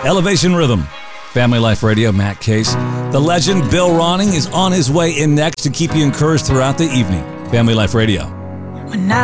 Elevation Rhythm. Family Life Radio, Matt Case. The legend Bill Ronning is on his way in next to keep you encouraged throughout the evening. Family Life Radio. When I